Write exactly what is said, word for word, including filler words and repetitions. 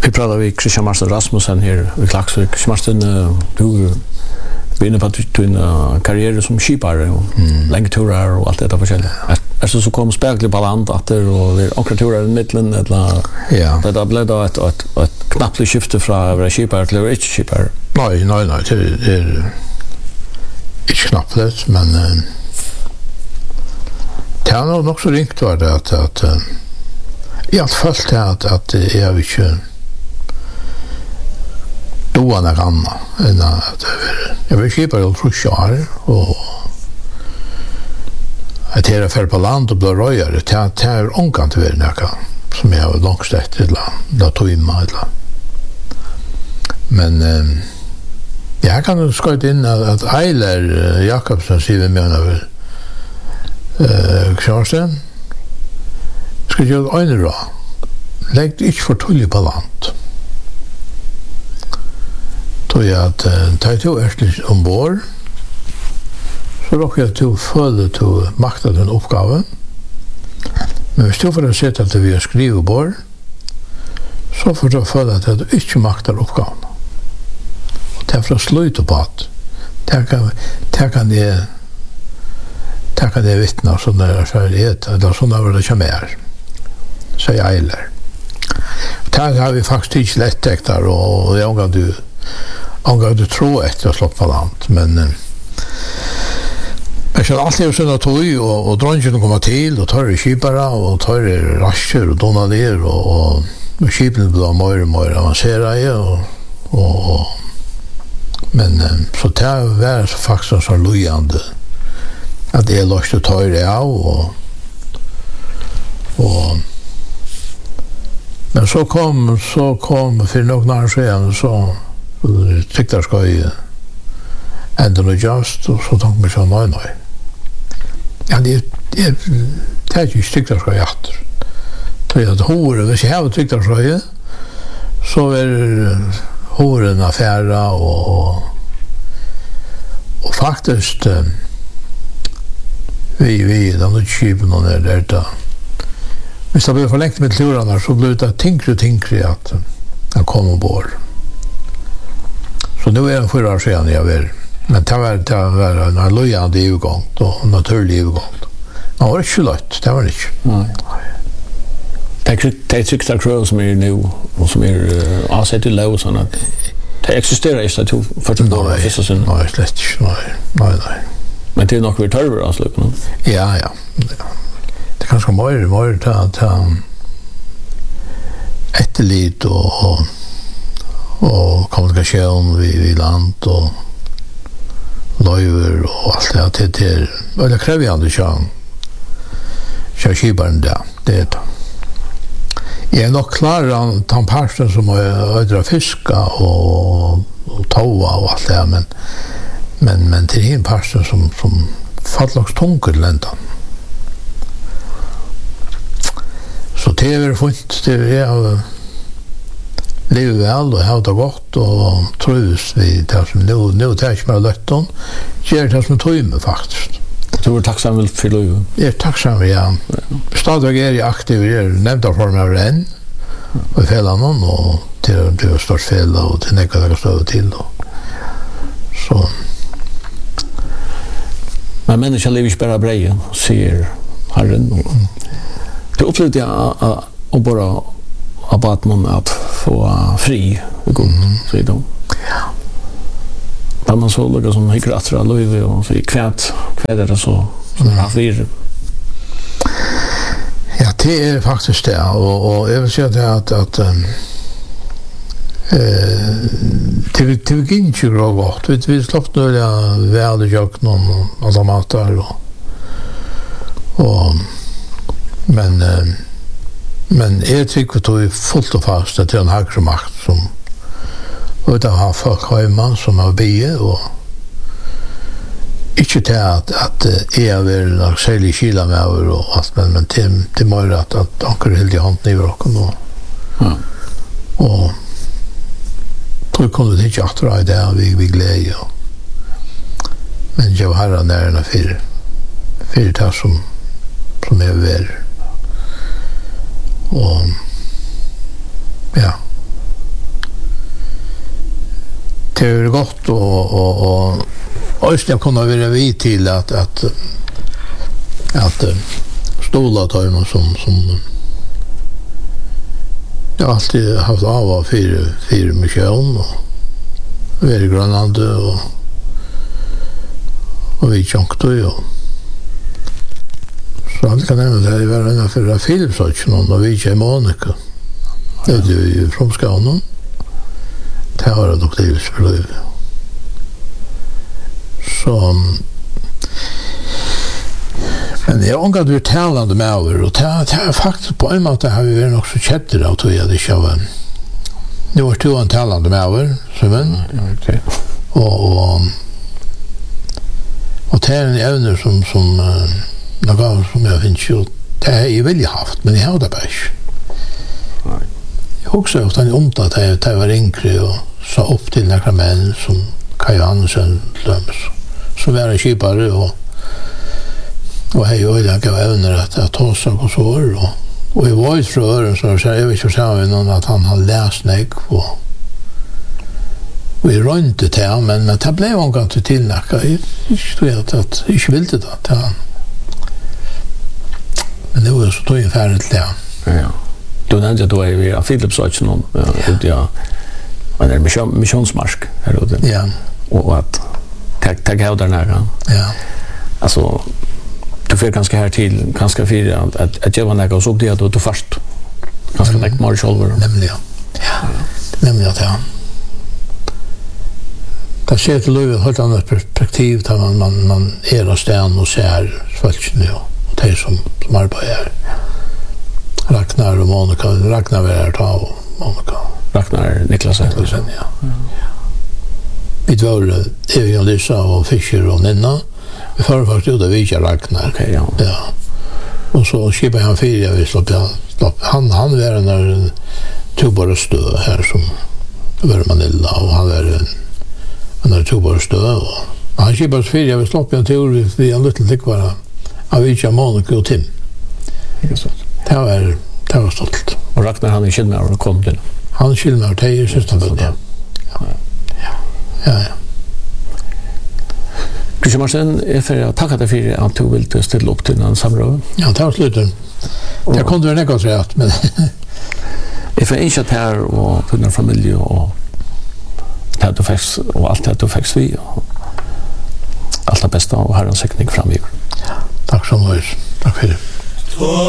Vi pratar vi Christian Marsten Rasmussen här i Klaksvik. Marsten, du är inne på att du en karriär som skipare och mm. längdturer och allt detta forskjelligt. Är det så kom spegligt på land att det är åkra turer i mitten eller ja. Det blev då ett ett ett knappt skifte från att vara skipare till att vara inte skipare. Nej, nej, nej, det är inte knappt det, men det har nog också ringt var det att att jag har följt att att jag vill inte då han kan än att jag vill skippa det trusjar och att det är för på land och blå röjar det det är onkant över näka som jag har långt till la tog in mig men eh, jag kan ju skjuta in att Eiler Jakobsen säger med mig eh Karsten ska jag en då lägg inte för tull på land då jag att ta till erstligt ombord så råkar jag till följa till makta den uppgaven men hvis du får att sätta att vi har skrivit bord så får du följa att du inte maktar uppgaven och därför sluta på att det kan det kan det det kan det vittna som det är det eller sådana var det kommer säger Eiler. Det har vi faktiskt inte lätt där och jag gav du jag gav du tro efter att slå på land men jag känner alltid sådana tog och och dronjen kommer till och tar det skipara och tar det raster och donaler och och skipen blir mer och mer avancerade och och men så det var så faktiskt så lojande att det är lust att ta det av och och men så kom så kom för några år sedan så tyckte jag ska ju ändå nu just och så tänkte jag så nej nej ja det det det är ju tyckte jag ska göra så jag hör det så jag tyckte jag så ju så är håren affära och och faktiskt vi vi de skipen och där där hvis det blir förlängt med turarna så blir det tinkre tinkre att han kommer ombord. Så nu är det fyra år sedan jag vill. Men det var, det var en lojande övergång och en naturlig övergång. Det var inte lätt, det var inte. Nej. Det är tyckta crew som är nu och som är avsett i lov sådana att det existerar inte att för att då vissa sen. Nej, slett inte. Nej, nej, nej. Men det är nog vi tar över avslutningen. Ja, ja. Det är ganska mer mer ta ta etterlit och och, och kommunikation vid, vid land och löjver och allt det det är eller krävande chans. Så skiparen där det är det. Jag är nog klar att ta parten som ödra fiska och och toa och allt det men men men till en parten som som fallax tunkeländan. Så det är fint det är lever väl och har det gott och trivs vi där som nu nu tar jag mig lätton ger det som trymme faktiskt. Du är tacksam för det. Jag är tacksam ja. Stadig är jag aktiv i nämnda form av ren och fällan och till det stort fel och till näka där står till då. Så men människan lever ju bara bra ser Herren och det upplevde jag att bara att man att få fri och god så är det. Ja. Där man så lukar som hyggligt att dra löjve och så i kvät kväder så som är haft vir. Ja, det är faktiskt det och, och jag vill säga det att, att um, eh, det, det gick inte bra gott. Vi, vi släppte nu väl i köknen och alla matar och, och men eh, men jag tycker att det är fullt och fast att det är en högre makt som utan ha folk hemma som har bie och inte till att att jag vill sälja kila med över och allt men men till till mer att att onkel helt i hand i rocken och ja och tror kunde det inte att dra där vi vi glädje men jag har den där en för för det som som är väl och ja det är gott och och och och just jag kommer vara vid till att att att stola tar ju någon som som jag har alltid haft av av fyra fyra mission och vi är i Grönland och och vi tjonkte ju så han kan nämna det var en för filmsatsen och vi är Monica det är ju från Skåne det har jag dock det skulle så men jag ångar du talande med över och det är faktiskt på en måte har vi varit också kätter av tog jag det själv det var två en talande med över men och och och det är en ävner som som något som jag finns ju det är ju väl haft men jag har det bara nej jag också ofta en ont att jag det var enkelt och så upp till några män som Kai Hansen löms så var det skipare och och hej och jag gav ävner att att ta sig och så och och i var ju från så så jag vet ju så någon att han har läst mig på vi rönte det men det blev en gång till tillnacka just det att jag vill det att han men det var så tog jag färdigt det ja då nämnde jag då är vi av Philips och någon ut ja men det är mission missionsmarsk här då ja och att tag tag out där nära ja alltså du får ganska här till ganska fyra att att jag var nära och såg det att du först ganska nära mer shoulder nämligen ja nämligen att ja det ser till ett helt annat perspektiv där man man man är och stan och ser folk nu och det som som arbetar Ragnar och Monica Ragnar var här ta och Monica Ragnar Niklas Niklasen ja vi var Evian Lisa och Fischer och Nina vi får faktiskt ut av Vika Ragnar okej ja ja och så skipade han fyra vi slopp ja slopp han han var en tog bara stö här som var Manilla och han var han hade tog bara stö och han skipade fyra vi slopp jag tror vi vi en liten tick bara av Vika Monica och Tim det så det var det var stolt och Ragnar han är känd med och kom till han känd med det är just det ja ja ja Christian Martin, jag får tacka dig för att du vill ställa upp till en samråd. Ja, det var slutet. Jag kunde väl inte säga att men jag får inte att här och till din familj och det du fick och allt det du fick vi och allt det bästa och Herrens säkning framöver. Ja, tack så mycket. Tack för det.